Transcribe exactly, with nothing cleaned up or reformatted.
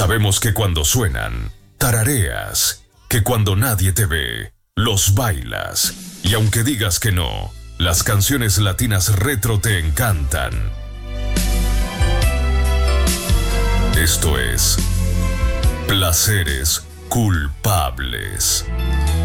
Sabemos que cuando suenan, tarareas, que cuando nadie te ve, los bailas. Y aunque digas que no, las canciones latinas retro te encantan. Esto es Placeres Culpables.